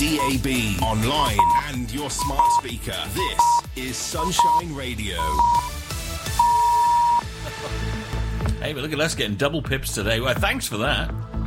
DAB, online and your smart speaker. This is Sunshine Radio. Hey, but look at us getting double pips today. Well, thanks for that.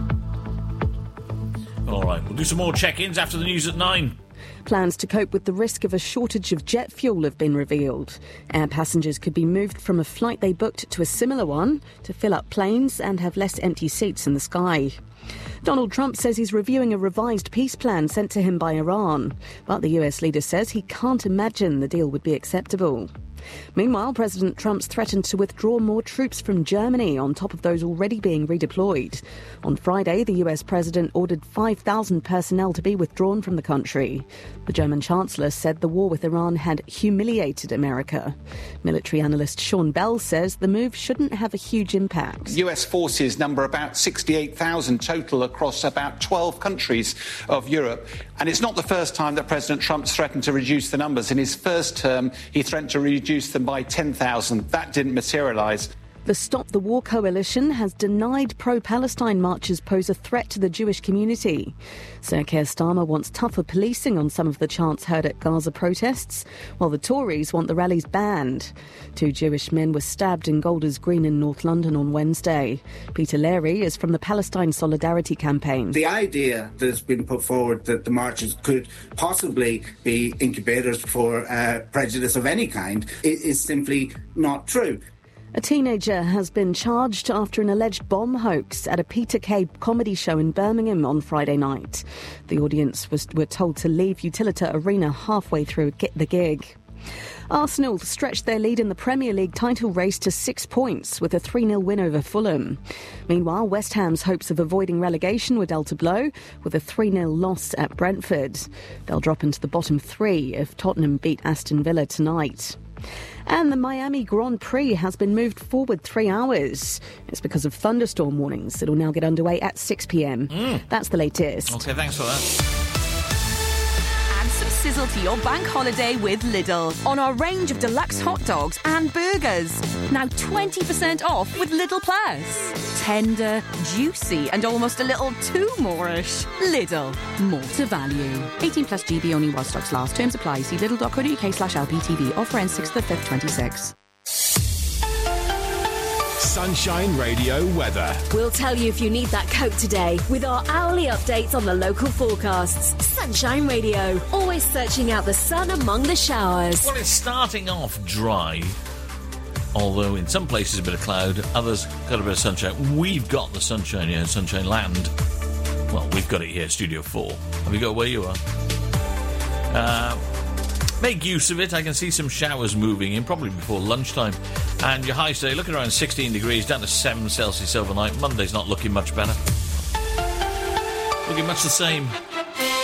All right, we'll do some more check-ins after the news at 9. Plans to cope with the risk of a shortage of jet fuel have been revealed. Air passengers could be moved from a flight they booked to a similar one to fill up planes and have less empty seats in the sky. Donald Trump says he's reviewing a revised peace plan sent to him by Iran, but the US leader says he can't imagine the deal would be acceptable. Meanwhile, President Trump's threatened to withdraw more troops from Germany on top of those already being redeployed. On Friday, the US president ordered 5,000 personnel to be withdrawn from the country. The German chancellor said the war with Iran had humiliated America. Military analyst Sean Bell says the move shouldn't have a huge impact. US forces number about 68,000 total across about 12 countries of Europe. And it's not the first time that President Trump's threatened to reduce the numbers. In his first term, he threatened to reduce them by 10,000. That didn't materialise. The Stop the War coalition has denied pro-Palestine marches pose a threat to the Jewish community. Sir Keir Starmer wants tougher policing on some of the chants heard at Gaza protests, while the Tories want the rallies banned. 2 Jewish men were stabbed in Golders Green in North London on Wednesday. Peter Leary is from the Palestine Solidarity Campaign. The idea that's been put forward that the marches could possibly be incubators for prejudice of any kind is simply not true. A teenager has been charged after an alleged bomb hoax at a Peter Kay comedy show in Birmingham on Friday night. The audience were told to leave Utilita Arena halfway through the gig. Arsenal stretched their lead in the Premier League title race to 6 points with a 3-0 win over Fulham. Meanwhile, West Ham's hopes of avoiding relegation were dealt a blow with a 3-0 loss at Brentford. They'll drop into the bottom 3 if Tottenham beat Aston Villa tonight. And the Miami Grand Prix has been moved forward 3 hours. It's because of thunderstorm warnings. It'll now get underway at 6 p.m. That's the latest. OK, thanks for that. Add some sizzle to your bank holiday with Lidl on our range of deluxe hot dogs and burgers. Now 20% off with Lidl Plus. Tender, juicy and almost a little too more-ish. Lidl, more to value. 18 plus GB only while stocks last. Terms apply. See lidl.co.uk/LPTV. Offer ends 6th of 5th, 26. Sunshine Radio weather. We'll tell you if you need that coat today with our hourly updates on the local forecasts. Sunshine Radio, always searching out the sun among the showers. Well, it's starting off dry, although in some places a bit of cloud, others got a bit of sunshine. We've got the sunshine here in Sunshine Land. Well, we've got it here, Studio 4. Have you got where you are? Make use of it. I can see some showers moving in, probably before lunchtime. And your high today, looking around 16 degrees, down to 7 Celsius overnight. Monday's not looking much better. Looking much the same.